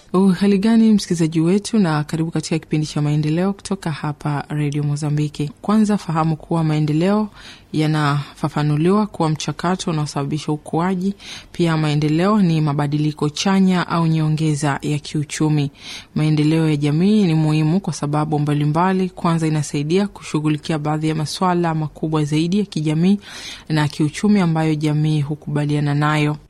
Hali gani msikilizaji wetu, na karibu katika kipindi cha maendeleo kutoka hapa Radio Mozambiki. Kwanza fahamu kuwa maendeleo yanafafanuliwa kuwa mchakato unaosababisha ukuaji. Pia maendeleo ni mabadiliko chanya au nyongeza ya kiuchumi. Maendeleo ya jamii ni muhimu kwa sababu mbalimbali. Kwanza, inasaidia kushughulikia baadhi ya masuala makubwa zaidi ya kijamii na kiuchumi ambayo jamii hukubaliana nayo.